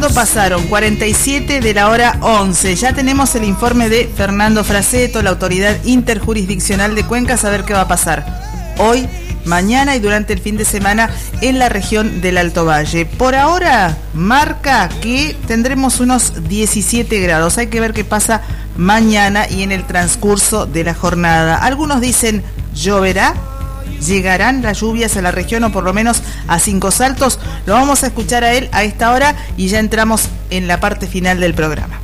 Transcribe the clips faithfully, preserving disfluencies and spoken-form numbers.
minutos pasaron, cuarenta y siete de la hora once. Ya tenemos el informe de Fernando Fraseto, la autoridad interjurisdiccional de Cuenca, a saber qué va a pasar hoy, mañana y durante el fin de semana en la región del Alto Valle. Por ahora marca que tendremos unos diecisiete grados. Hay que ver qué pasa mañana y en el transcurso de la jornada. Algunos dicen lloverá. ¿Llegarán las lluvias a la región o por lo menos a Cinco Saltos? Lo vamos a escuchar a él a esta hora y ya entramos en la parte final del programa.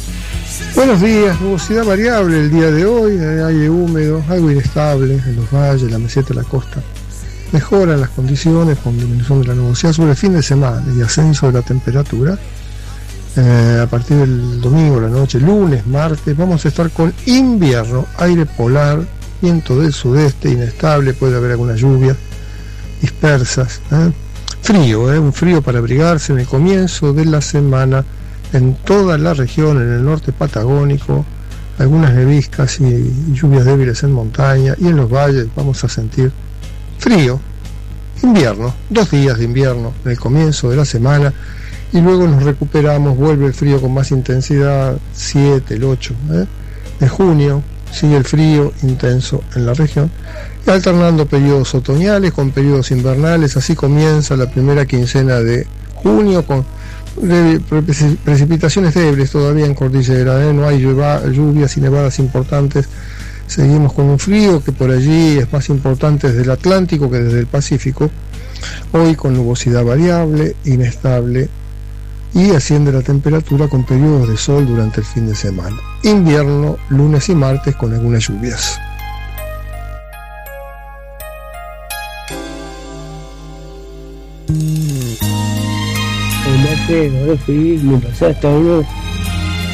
Buenos días. Nubosidad variable el día de hoy, aire húmedo, algo inestable en los valles, la meseta, la costa. Mejoran las condiciones con disminución de la nubosidad sobre el fin de semana y ascenso de la temperatura. Eh, a partir del domingo, la noche, lunes, martes, vamos a estar con invierno, aire polar, viento del sudeste inestable, puede haber algunas lluvias dispersas, ¿eh? frío, ¿eh? un frío para abrigarse en el comienzo de la semana en toda la región, en el norte patagónico, algunas neviscas y lluvias débiles en montaña, y en los valles vamos a sentir frío, invierno, dos días de invierno en el comienzo de la semana, y luego nos recuperamos, vuelve el frío con más intensidad, siete, el ocho ¿eh? de junio. Sigue el frío intenso en la región, y alternando periodos otoñales con periodos invernales. Así comienza la primera quincena de junio con precipitaciones débiles todavía en cordillera, ¿eh? no hay lluvias y nevadas importantes. Seguimos con un frío que por allí es más importante desde el Atlántico que desde el Pacífico, hoy con nubosidad variable, inestable, y asciende la temperatura con periodos de sol durante el fin de semana. Invierno, lunes y martes con algunas lluvias. El martes, ahora sí, me pasé hasta uno